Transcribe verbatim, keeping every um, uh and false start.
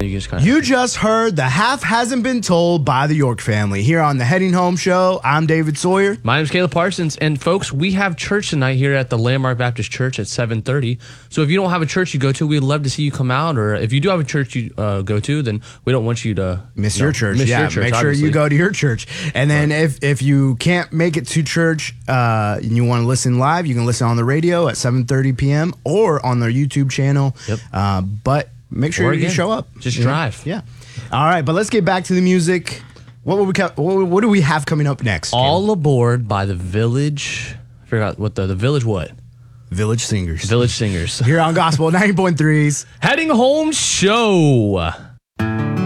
You just, kinda you just heard The Half Hasn't Been Told by the York family here on the Heading Home Show. I'm David Sawyer. My name's Caleb Parsons, and folks, we have church tonight here at the Landmark Baptist Church at seven thirty. So if you don't have a church you go to, we'd love to see you come out. Or if you do have a church you uh, go to, then we don't want you to miss you know, your church. Miss yeah, your church, make sure obviously. you go to your church. And then right. if if you can't make it to church uh, and you want to listen live, you can listen on the radio at seven thirty p.m. or on their YouTube channel. Yep. Uh, but make sure or you again, show up. Just yeah. drive. Yeah. All right, but let's get back to the music. What will we co- what, what do we have coming up next? All Caleb? Aboard by the Village. I forgot what the the Village what? Village Singers. Village Singers. Here on Gospel ninety point three's Heading Home Show.